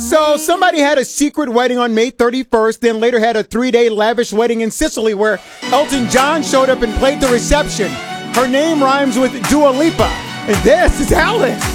So somebody had a secret wedding on May 31st, then later had a 3-day lavish wedding in Sicily where Elton John showed up and played the reception. Her name rhymes with Dua Lipa. And this is Alice.